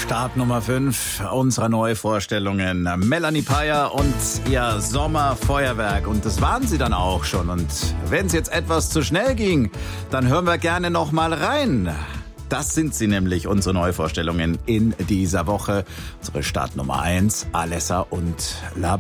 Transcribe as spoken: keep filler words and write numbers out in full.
Start Nummer fünf unserer Neuvorstellungen. Melanie Payer und ihr Sommerfeuerwerk. Und das waren sie dann auch schon. Und wenn es jetzt etwas zu schnell ging, dann hören wir gerne noch mal rein. Das sind sie nämlich, unsere Neuvorstellungen in dieser Woche. Unsere Start Nummer eins, Alessa und La